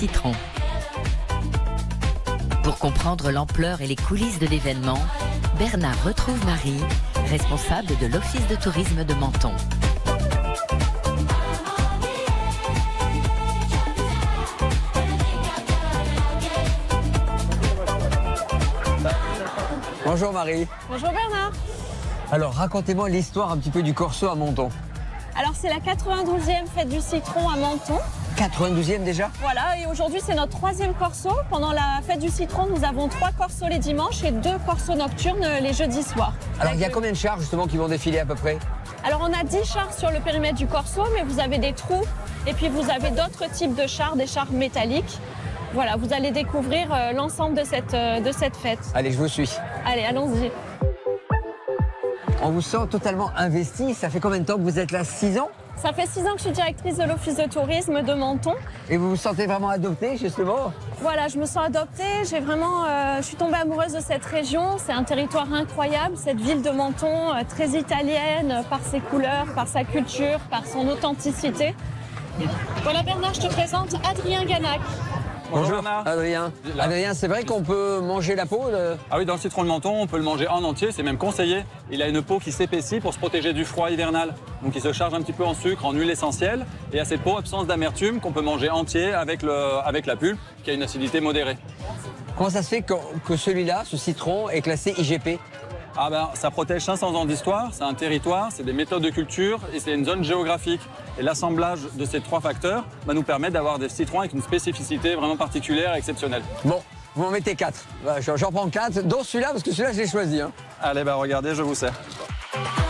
citron. Pour comprendre l'ampleur et les coulisses de l'événement, Bernard retrouve Marie, responsable de l'Office de tourisme de Menton. Bonjour Marie. Bonjour Bernard. Alors racontez-moi l'histoire un petit peu du Corso à Menton. Alors c'est la 92e fête du citron à Menton. 92e déjà? Voilà, et aujourd'hui c'est notre 3e corso. Pendant la fête du citron, nous avons 3 corsos les dimanches et 2 corsos nocturnes les jeudis soirs. Alors il y a combien de chars justement qui vont défiler à peu près? Alors on a 10 chars sur le périmètre du corso, mais vous avez des trous et puis vous avez d'autres types de chars, des chars métalliques. Voilà, vous allez découvrir l'ensemble de cette fête. Allez, je vous suis. Allez, allons-y. On vous sent totalement investi. Ça fait combien de temps que vous êtes là? 6 ans? Ça fait 6 ans que je suis directrice de l'Office de tourisme de Menton. Et vous vous sentez vraiment adoptée justement? Voilà, je me sens adoptée. Je suis tombée amoureuse de cette région. C'est un territoire incroyable, cette ville de Menton, très italienne par ses couleurs, par sa culture, par son authenticité. Voilà Bernard, je te présente Adrien Ganac. Bonjour Adrien. Adrien, c'est vrai qu'on peut manger la peau Ah oui, dans le citron de Menton, on peut le manger en entier, c'est même conseillé. Il a une peau qui s'épaissit pour se protéger du froid hivernal. Donc il se charge un petit peu en sucre, en huile essentielle, et a cette peau absence d'amertume qu'on peut manger entier avec la pulpe, qui a une acidité modérée. Comment ça se fait que celui-là, ce citron, est classé IGP? Ah ben, ça protège 500 ans d'histoire, c'est un territoire, c'est des méthodes de culture et c'est une zone géographique. Et l'assemblage de ces 3 facteurs nous permet d'avoir des citrons avec une spécificité vraiment particulière et exceptionnelle. Bon, vous en mettez 4. J'en prends 4, dont celui-là, parce que celui-là, je l'ai choisi. Allez, regardez, je vous sers.